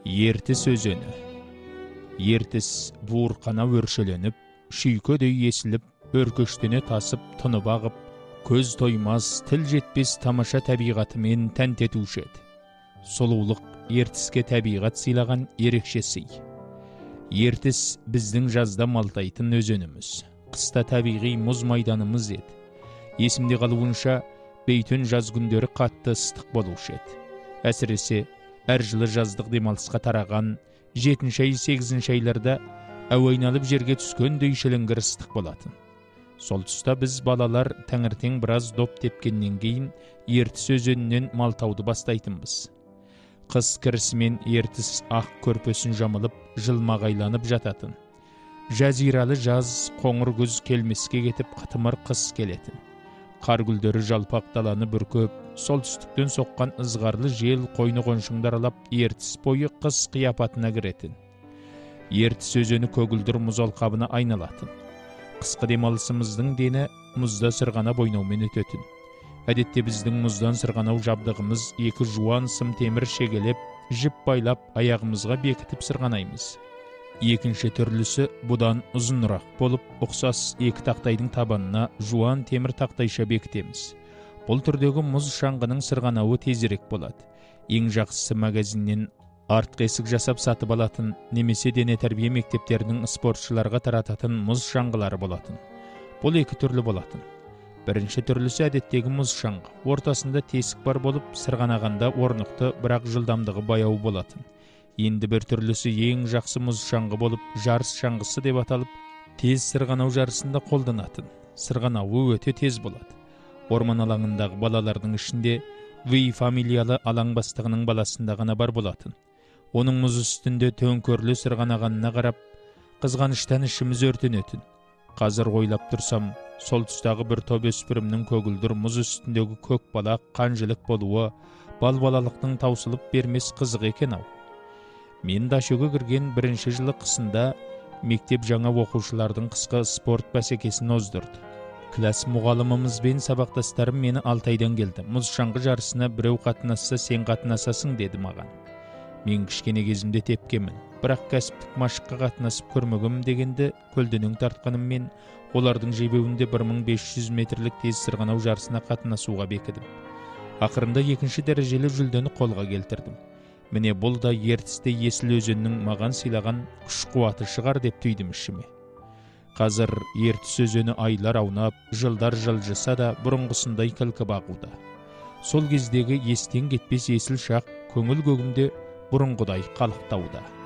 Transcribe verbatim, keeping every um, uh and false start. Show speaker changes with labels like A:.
A: Ертіс өзені. Ертіс буырқана өршеленіп, шүйкөдей есіліп, өркөштене тасып, тынып ағып, көз тоймас, тіл жетпес тамаша табиғатымен тәнті етуші еді. Сұлулық ертіске табиғат сыйлаған ерекше сый. Ертіс біздің жазда малтайтын өзеніміз. Қыста табиғи мұз майданымыз еді. Есімде қалуынша, бейтін жаз күндері қатты ыстық болушы еді. Әсіресе, әр жылы жаздық демалысқа тараған жетінші ай, сегізінші айларда әуайналып жерге түскен дөйшілінгір ыстық болатын. Сол тұста біз балалар таңертең біраз доп тепкеннен кейін Ертіс өзенінен малтауды бастайтынбыз. Қыс кірісімен Ертіс ақ көрпесін жамылып, жылмағайланып жататын. Жазиралы жаз, қоңыр күз келмеске кетіп, қытымыр қыс келетін. Қар гүлдері жалпақ даланы бүркөп, солтүстіктен соққан ызғарлы жел қойны қоншыңдар алап, Ертіс бойы қыс қияпатына кіретін. Ертіс өзені көгілдір мұз алқабына айналатын. Қысқы демалысымыздың дені мұзда сырғанап ойнаумен өтетін. Әдетте біздің мұздан сырғанау жабдығымыз екі жуан сым темір шегелеп, жіп байлап, аяғымызға бекітіп сырғанаймыз. Екінші түрлісі бұдан ұзынырақ болып, ұқсас екі тақтайдың табанына жуан темір тақтайша бекітеміз. Бұл түрдегі мұз шаңғының сырғанауы тезірек болады. Ең жақсысы магазиннен артқы есік жасап сатып алатын, немесе дене тәрбие мектептерінің спортшыларға тарататын мұз шаңғылары болатын. Бұл екі түрлі болатын. Бірінші түрлісі әдеттегі мұз шаңғы. Ортасында тесік бар болып, сырғанағанда орнықты, бірақ жылдамдығы баяу болатын. Енді бір түрлісі ең жақсы мұз шаңғы болып, жарыс шаңғысы деп аталып, тез сырғанау жарысында қолданатын. Сырғанауы өте тез болады. Орман алаңындағы балалардың ішінде Ви фамилиялы алаң бастығының баласында ғана бар болатын. Оның мұз үстінде төңкөрлі сырғанағанына қарап, қызғаныштан ішіміз өртенетін. Қазір ойлап тұрсам, сол тұстағы бір топ өспірімнің көгілдір мұз үстіндегі көк балақ, қанжылық болуы, бал-балалықтың таусылып бермес қызық екен ау. Мен дашөге кірген бірінші жылы қысында мектеп жаңа оқушылардың қысқы спорт бәсекесін оздырды. Класс мұғалымымызбен сабақтастарым мені Алтайдан келді. Мұз шаңғы жарысына біреу қатынасса, сен қатынасасың деді маған. Мен кішкене кезімде тепкемін, бірақ кәсіптік машыққа қатынасып көрмегім дегенде көлденең тартқаныммен олардың жебеуінде бір мың бес жүз метрлік тез сырғанау жарысына қатынасуға бекідім. Ақырында екінші дәрежелі жүлдені қолға келтірдім. Міне бұл да Ертісте Есіл өзенінің маған сыйлаған күш-қуаты шығар деп түйдім ішіме. Қазір Ертіс өзені айлар аунап, жылдар жылжыса да бұрынғысындай кілкі бағуда. Сол кездегі естен кетпес есіл шақ көңіл көгімде бұрынғыдай қалықтауда.